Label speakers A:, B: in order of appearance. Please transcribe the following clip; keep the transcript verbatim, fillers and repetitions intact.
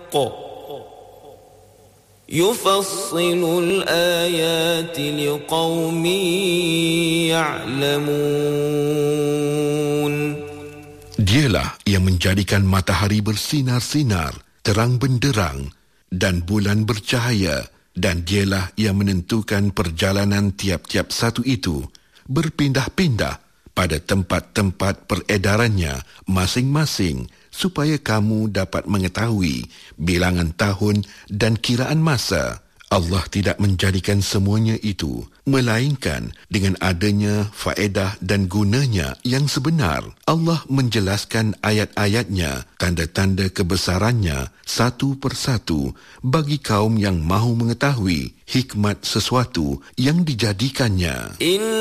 A: يفصل الآيات لقوم يعلمون.
B: Dialah yang menjadikan matahari bersinar-sinar, terang benderang, dan bulan bercahaya, dan dialah yang menentukan perjalanan tiap-tiap satu itu berpindah-pindah pada tempat-tempat peredarannya masing-masing, supaya kamu dapat mengetahui bilangan tahun dan kiraan masa. Allah tidak menjadikan semuanya itu, melainkan dengan adanya faedah dan gunanya yang sebenar. Allah menjelaskan ayat-ayatnya, tanda-tanda kebesarannya satu persatu bagi kaum yang mahu mengetahui hikmat sesuatu yang dijadikannya.